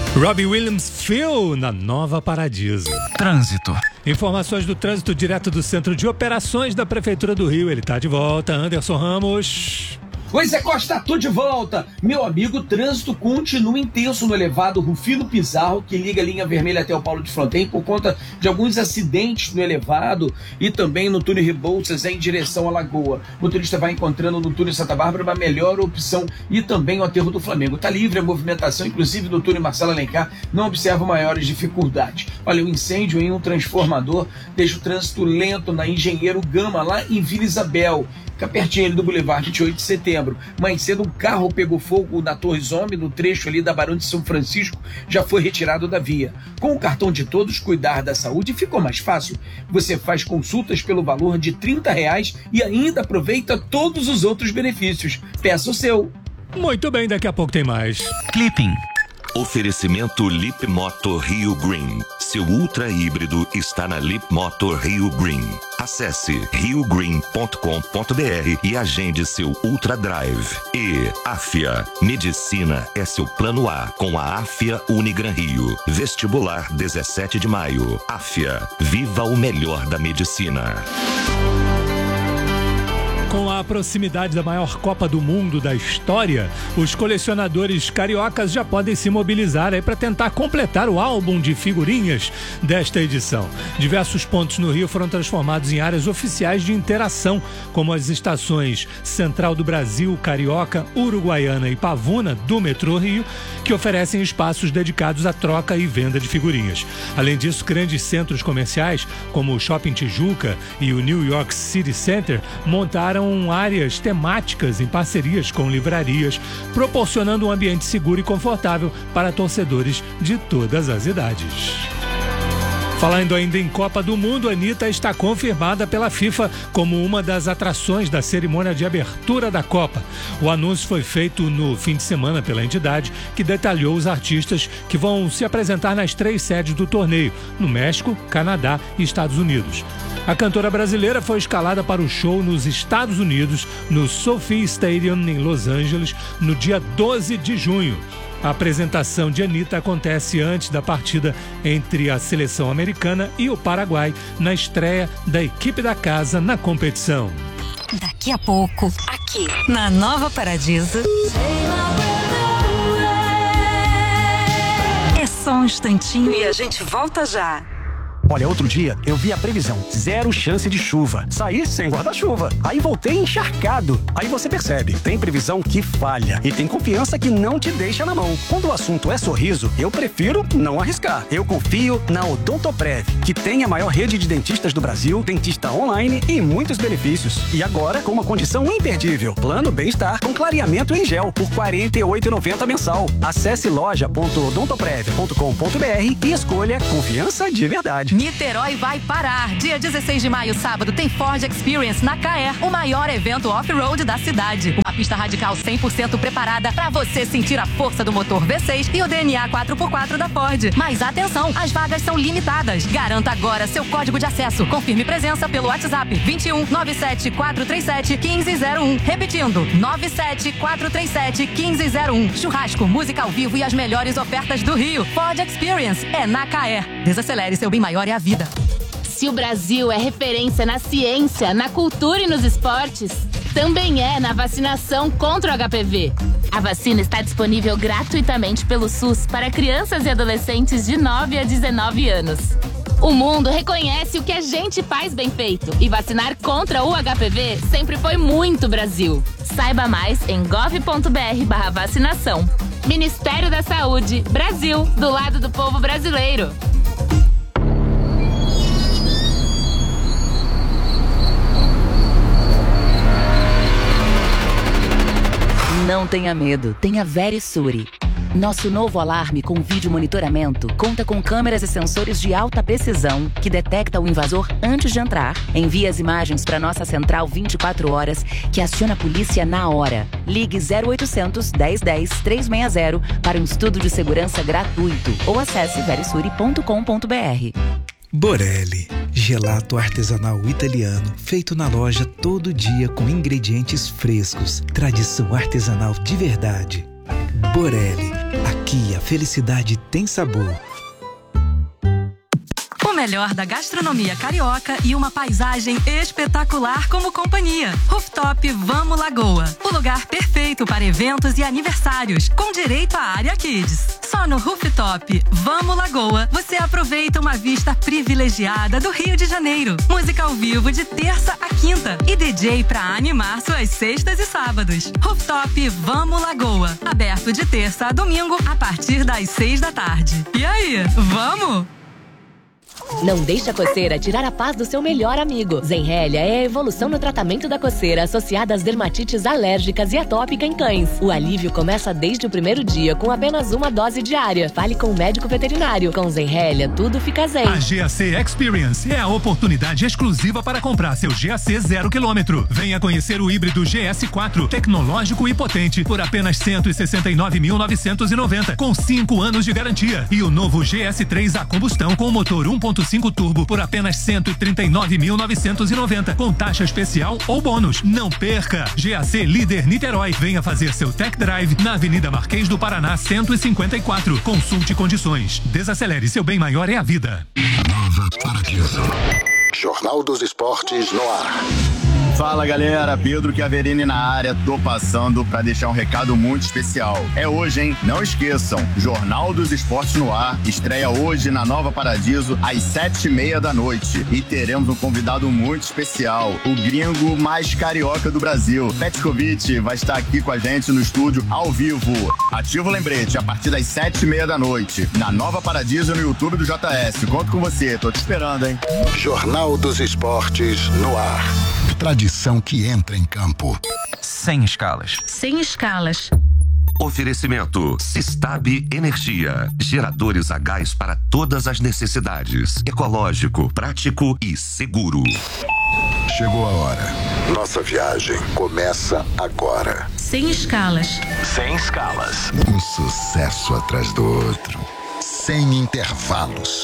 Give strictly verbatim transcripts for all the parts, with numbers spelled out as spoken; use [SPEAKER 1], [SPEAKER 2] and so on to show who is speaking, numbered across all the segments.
[SPEAKER 1] Robbie Williams Phil na Nova Paradiso.
[SPEAKER 2] Trânsito.
[SPEAKER 1] Informações do trânsito direto do Centro de Operações da Prefeitura do Rio. Ele tá de volta. Anderson Ramos.
[SPEAKER 3] Oi, Zé Costa, tô de volta. Meu amigo, o trânsito continua intenso no elevado Rufino Pizarro, que liga a linha vermelha até o Paulo de Fronten, por conta de alguns acidentes no elevado e também no túnel Rebouças em direção à Lagoa. O motorista vai encontrando no túnel Santa Bárbara uma melhor opção e também o aterro do Flamengo. Tá livre a movimentação, inclusive no túnel Marcelo Alencar, não observa maiores dificuldades. Olha, o incêndio em um transformador deixa o trânsito lento na Engenheiro Gama, lá em Vila Isabel. Fica pertinho ali do Boulevard vinte e oito de setembro. Mais cedo, um carro pegou fogo na Torre Zombi, no trecho ali da Barão de São Francisco, já foi retirado da via. Com o cartão de todos, cuidar da saúde ficou mais fácil. Você faz consultas pelo valor de trinta reais e ainda aproveita todos os outros benefícios. Peça o seu.
[SPEAKER 1] Muito bem, daqui a pouco tem mais.
[SPEAKER 2] Clipping.
[SPEAKER 4] Oferecimento Lip Motor Rio Green. Seu ultra híbrido está na Lip Motor Rio Green. Acesse rio green ponto com ponto b r e agende seu Ultra Drive. E Afia. Medicina é seu plano A com a Afia Unigran Rio. Vestibular dezessete de maio. Afia. Viva o melhor da medicina.
[SPEAKER 1] Com a proximidade da maior Copa do Mundo da história, os colecionadores cariocas já podem se mobilizar aí para tentar completar o álbum de figurinhas desta edição. Diversos pontos no Rio foram transformados em áreas oficiais de interação, como as estações Central do Brasil, Carioca, Uruguaiana e Pavuna do Metrô Rio, que oferecem espaços dedicados à troca e venda de figurinhas. Além disso, grandes centros comerciais, como o Shopping Tijuca e o New York City Center, montaram áreas temáticas em parcerias com livrarias, proporcionando um ambiente seguro e confortável para torcedores de todas as idades. Falando ainda em Copa do Mundo, a Anitta está confirmada pela FIFA como uma das atrações da cerimônia de abertura da Copa. O anúncio foi feito no fim de semana pela entidade, que detalhou os artistas que vão se apresentar nas três sedes do torneio, no México, Canadá e Estados Unidos. A cantora brasileira foi escalada para o show nos Estados Unidos, no SoFi Stadium, em Los Angeles, no dia doze de junho. A apresentação de Anitta acontece antes da partida entre a seleção americana e o Paraguai, na estreia da equipe da casa na competição.
[SPEAKER 5] Daqui a pouco, aqui na Nova Paradiso. É só um instantinho e a gente volta já.
[SPEAKER 6] Olha, outro dia eu vi a previsão, zero chance de chuva. Saí sem guarda-chuva. Aí voltei encharcado. Aí você percebe, tem previsão que falha e tem confiança que não te deixa na mão. Quando o assunto é sorriso, eu prefiro não arriscar. Eu confio na Odontoprev, que tem a maior rede de dentistas do Brasil, dentista online e muitos benefícios. E agora com uma condição imperdível, plano bem-estar com clareamento em gel por quarenta e oito reais e noventa centavos mensal. Acesse loja ponto odontoprev ponto com ponto b r e escolha confiança de verdade.
[SPEAKER 7] Niterói vai parar. Dia dezesseis de maio, sábado, tem Ford Experience na C A E R, o maior evento off-road da cidade. Uma pista radical cem por cento preparada para você sentir a força do motor V seis e o D N A quatro por quatro da Ford. Mas atenção, as vagas são limitadas. Garanta agora seu código de acesso. Confirme presença pelo WhatsApp vinte e um, nove sete quatro três sete, um cinco zero um. Repetindo, nove sete quatro três sete, um cinco zero um. Churrasco, música ao vivo e as melhores ofertas do Rio. Ford Experience é na C A E R. Desacelere, seu bem maior é a vida.
[SPEAKER 8] Se o Brasil é referência na ciência, na cultura e nos esportes, também é na vacinação contra o H P V. A vacina está disponível gratuitamente pelo SUS para crianças e adolescentes de nove a dezenove anos. O mundo reconhece o que a gente faz bem feito e vacinar contra o H P V sempre foi muito Brasil. Saiba mais em gov ponto br barra vacinação. Ministério da Saúde, Brasil, do lado do povo brasileiro.
[SPEAKER 9] Não tenha medo, tenha Verisure. Nosso novo alarme com vídeo monitoramento conta com câmeras e sensores de alta precisão que detecta o invasor antes de entrar, envia as imagens para nossa central vinte e quatro horas, que aciona a polícia na hora. Ligue zero oitocentos, dez dez, trezentos e sessenta para um estudo de segurança gratuito ou acesse verisure ponto com ponto br.
[SPEAKER 10] Borelli, gelato artesanal italiano, feito na loja todo dia com ingredientes frescos, tradição artesanal de verdade. Borelli, aqui Aqui a felicidade tem sabor.
[SPEAKER 7] O melhor da gastronomia carioca e uma paisagem espetacular como companhia. Rooftop Vamos Lagoa. O lugar perfeito para eventos e aniversários, com direito à área Kids. Só no Rooftop Vamos Lagoa você aproveita uma vista privilegiada do Rio de Janeiro. Música ao vivo de terça a quinta e D J para animar suas sextas e sábados. Rooftop Vamos Lagoa. Aberto de terça a domingo a partir das seis da tarde. E aí, vamos?
[SPEAKER 2] Não deixe a coceira tirar a paz do seu melhor amigo. Zenrelia é a evolução no tratamento da coceira associada às dermatites alérgicas e atópica em cães. O alívio começa desde o primeiro dia com apenas uma dose diária. Fale com o médico veterinário. Com Zenrelia, tudo fica zen.
[SPEAKER 1] A G A C Experience é a oportunidade exclusiva para comprar seu G A C zero quilômetro. Venha conhecer o híbrido G S quatro, tecnológico e potente, por apenas cento e sessenta e nove mil novecentos e noventa, com cinco anos de garantia. E o novo G S três a combustão com motor um ponto cinco turbo por apenas cento e trinta e nove mil novecentos e noventa, com taxa especial ou bônus. Não perca! G A C Líder Niterói. Venha fazer seu tech drive na Avenida Marquês do Paraná cento e cinquenta e quatro. Consulte condições. Desacelere, seu bem maior é a vida.
[SPEAKER 11] Nova Paradiso. Jornal dos Esportes no ar.
[SPEAKER 12] Fala galera, Pedro Chiaverini na área, tô passando para deixar um recado muito especial. É hoje, hein? Não esqueçam, Jornal dos Esportes no ar, estreia hoje na Nova Paradiso às sete e meia da noite. E teremos um convidado muito especial, o gringo mais carioca do Brasil, Petkovic, vai estar aqui com a gente no estúdio ao vivo. Ativa o lembrete a partir das sete e meia da noite, na Nova Paradiso no YouTube do J S. Conto com você, tô te esperando, hein?
[SPEAKER 11] Jornal dos Esportes no ar. Tradição que entra em campo.
[SPEAKER 13] Sem escalas.
[SPEAKER 7] Sem escalas.
[SPEAKER 4] Oferecimento Sistab Energia. Geradores a gás para todas as necessidades. Ecológico, prático e seguro.
[SPEAKER 11] Chegou a hora. Nossa viagem começa agora.
[SPEAKER 7] Sem escalas.
[SPEAKER 13] Sem escalas.
[SPEAKER 11] Um sucesso atrás do outro. Sem intervalos.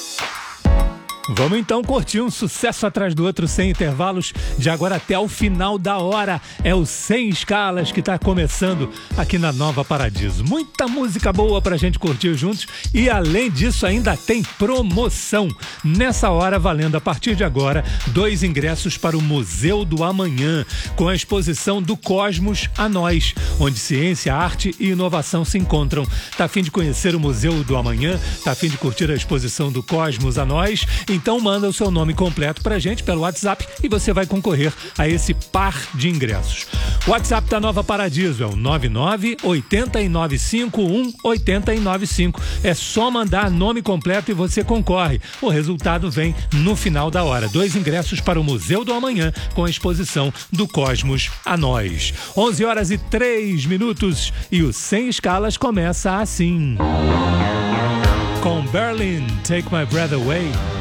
[SPEAKER 1] Vamos então curtir um sucesso atrás do outro sem intervalos, de agora até o final da hora. É o Sem Escalas que está começando aqui na Nova Paradiso. Muita música boa pra gente curtir juntos e além disso ainda tem promoção. Nessa hora, valendo a partir de agora, dois ingressos para o Museu do Amanhã, com a exposição do Cosmos a Nós, onde ciência, arte e inovação se encontram. Tá a fim de conhecer o Museu do Amanhã? Tá a fim de curtir a exposição do Cosmos a Nós? Então manda o seu nome completo pra gente pelo WhatsApp e você vai concorrer a esse par de ingressos. O WhatsApp da Nova Paradiso é o nove nove oito nove cinco um oito nove cinco. É só mandar nome completo e você concorre. O resultado vem no final da hora. Dois ingressos para o Museu do Amanhã com a exposição do Cosmos a Nós. onze horas e três minutos e o Sem Escalas começa assim. Com Berlin, Take My Breath Away.